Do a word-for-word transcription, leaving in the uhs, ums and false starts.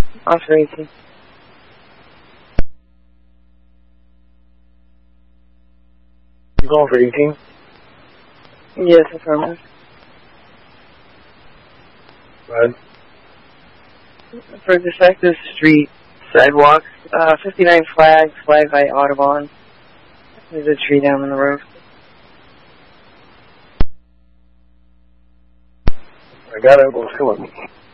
Off for eighteen. You going for eighteen? Yes, affirmative. Go ahead. For defective street sidewalks, uh, fifty-nine flags, flag by Audubon. There's a tree down on the roof. I got it. Let's go.